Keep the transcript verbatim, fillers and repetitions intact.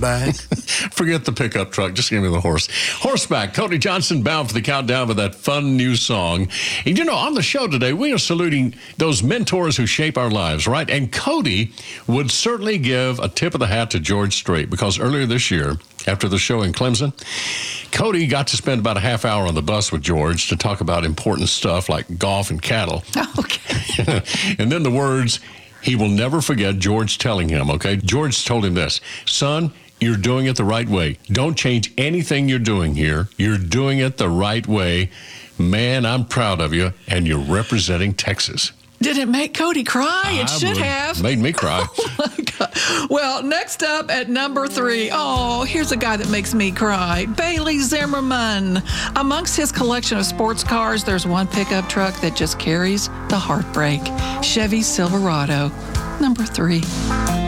Back. Forget the pickup truck. Just give me the horse. Horseback. Cody Johnson bound for the countdown with that fun new song. And you know, on the show today, we are saluting those mentors who shape our lives, right? And Cody would certainly give a tip of the hat to George Strait, because earlier this year, after the show in Clemson, Cody got to spend about a half hour on the bus with George to talk about important stuff like golf and cattle. Okay. And then the words he will never forget George telling him, okay? George told him this: son, you're doing it the right way. Don't change anything you're doing here. You're doing it the right way. Man, I'm proud of you, and you're representing Texas. Did it make Cody cry? It I should would- have. Made me cry. Oh, my God. Well, next up at number three, oh, here's a guy that makes me cry. Bailey Zimmerman. Amongst his collection of sports cars, there's one pickup truck that just carries the heartbreak. Chevy Silverado, number three.